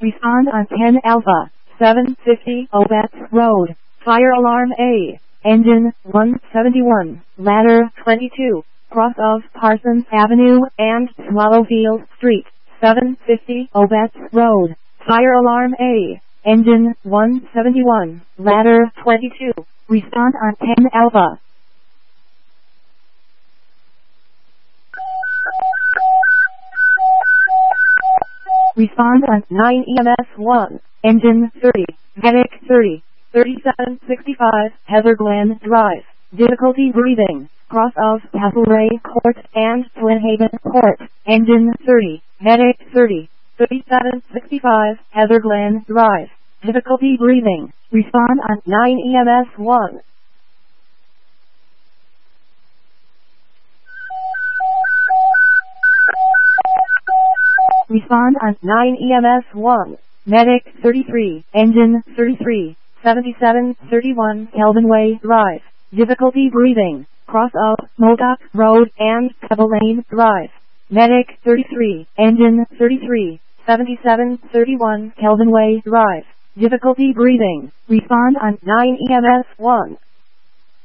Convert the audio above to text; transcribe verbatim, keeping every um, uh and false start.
Respond on ten Alpha, seven fifty Obetz Road. Fire alarm A. Engine one seventy-one. Ladder twenty-two. Cross of Parsons Avenue and Swallowfield Street. seven fifty Obetz Road. Fire alarm A. Engine one seventy-one. Ladder twenty-two. Respond on ten Alpha. Respond on nine E M S one. Engine thirty. Medic thirty. thirty-seven sixty-five Heather Glen Drive. Difficulty breathing. Cross of Castlereagh Court and Twin Haven Court. Engine thirty. Medic thirty. thirty-seven sixty-five Heather Glen Drive. Difficulty breathing. Respond on nine E M S one. Respond on nine E M S one. Medic thirty-three. Engine thirty-three. seventy-seven thirty-one Kelvin Way Drive. Difficulty breathing. Cross of Modoc Road and Pebble Lane Drive. Medic thirty-three. Engine thirty-three. seventy-seven thirty-one Kelvin Way Drive. Difficulty breathing. Respond on nine E M S one.